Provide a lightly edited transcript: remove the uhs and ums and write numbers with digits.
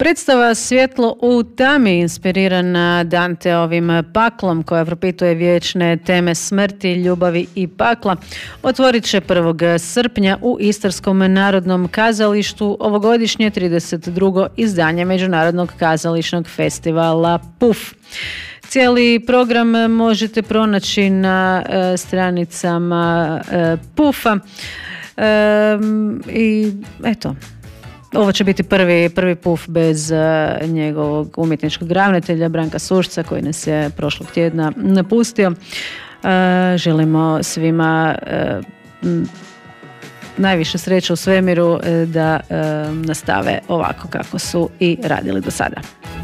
Predstava Svjetlo u tami, inspirirana Danteovim Paklom, koja propituje vječne teme smrti, ljubavi i pakla, otvorit će 1. srpnja u Istarskom narodnom kazalištu ovogodišnje 32. izdanje Međunarodnog kazališnog festivala PUF. Cijeli program možete pronaći na stranicama PUF-a i eto, ovo će biti prvi PUF bez njegovog umjetničkog ravnatelja Branka Sušca, koji nas je prošlog tjedna napustio. Želimo svima najviše sreće u svemiru da nastave ovako kako su i radili do sada.